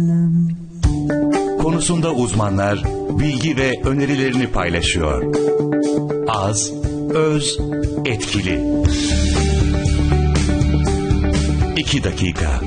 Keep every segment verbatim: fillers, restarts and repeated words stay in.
Konusunda uzmanlar bilgi ve önerilerini paylaşıyor. Az, öz, etkili. İki dakika.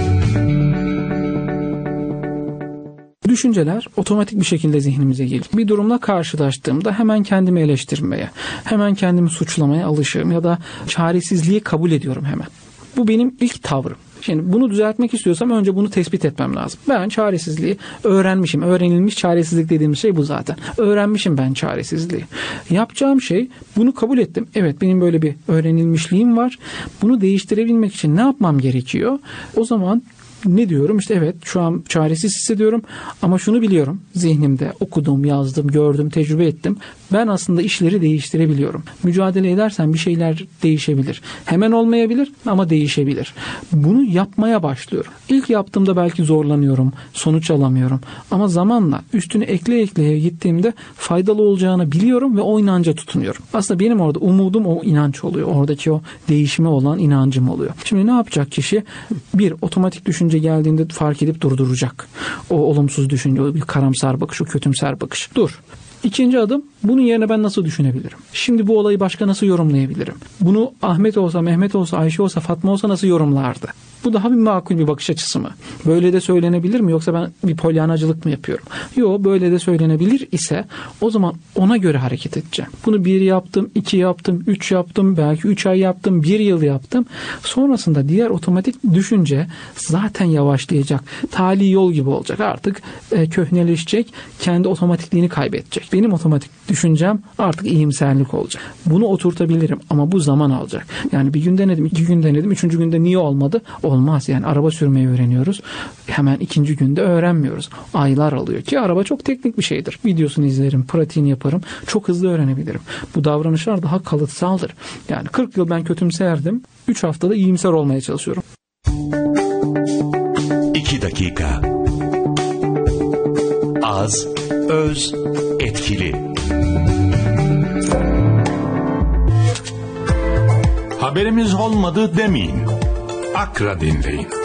Düşünceler otomatik bir şekilde zihnimize geliyor. Bir durumla karşılaştığımda hemen kendimi eleştirmeye, hemen kendimi suçlamaya alışığım ya da çaresizliği kabul ediyorum hemen. Bu benim ilk tavrım. Şimdi bunu düzeltmek istiyorsam önce bunu tespit etmem lazım. Ben çaresizliği öğrenmişim. Öğrenilmiş çaresizlik dediğimiz şey bu zaten. Öğrenmişim ben çaresizliği. Yapacağım şey, bunu kabul ettim. Evet, benim böyle bir öğrenilmişliğim var. Bunu değiştirebilmek için ne yapmam gerekiyor? O zaman ne diyorum? İşte evet, şu an çaresiz hissediyorum ama şunu biliyorum. Zihnimde okudum, yazdım, gördüm, tecrübe ettim. Ben aslında işleri değiştirebiliyorum. Mücadele edersen bir şeyler değişebilir. Hemen olmayabilir ama değişebilir. Bunu yapmaya başlıyorum. İlk yaptığımda belki zorlanıyorum, sonuç alamıyorum. Ama zamanla üstüne ekleye ekleye gittiğimde faydalı olacağını biliyorum ve o inanca tutunuyorum. Aslında benim orada umudum o inanç oluyor. Oradaki o değişime olan inancım oluyor. Şimdi ne yapacak kişi? Bir, otomatik düşünce geldiğinde fark edip durduracak. O olumsuz düşünce, o bir karamsar bakış, o kötümser bakış. Dur. İkinci adım, bunun yerine ben nasıl düşünebilirim? Şimdi bu olayı başka nasıl yorumlayabilirim? Bunu Ahmet olsa, Mehmet olsa, Ayşe olsa, Fatma olsa nasıl yorumlardı? Bu daha bir makul bir bakış açısı mı? Böyle de söylenebilir mi? Yoksa ben bir polyanacılık mı yapıyorum? Yok, böyle de söylenebilir ise o zaman ona göre hareket edeceğim. Bunu bir yaptım, iki yaptım, üç yaptım, belki üç ay yaptım, bir yıl yaptım. Sonrasında diğer otomatik düşünce zaten yavaşlayacak. Tali yol gibi olacak. Artık e, köhneleşecek, kendi otomatikliğini kaybedecek. Benim otomatik düşüncem artık iyimserlik olacak. Bunu oturtabilirim ama bu zaman alacak. Yani bir gün denedim, iki gün denedim, üçüncü günde niye olmadı? Olmaz. Yani araba sürmeyi öğreniyoruz. Hemen ikinci günde öğrenmiyoruz. Aylar alıyor ki araba çok teknik bir şeydir. Videosunu izlerim, pratiğini yaparım. Çok hızlı öğrenebilirim. Bu davranışlar daha kalıtsaldır. Yani kırk yıl ben kötümserdim. üç haftada iyimser olmaya çalışıyorum. İki dakika. Az, öz, etkili. Haberimiz olmadı demeyin. Akra dinleyin.